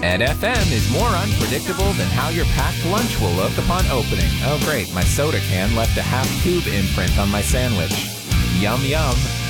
And FM is more unpredictable than how your packed lunch will look upon opening. Oh great, my soda can left a half-tube imprint on my sandwich. Yum yum.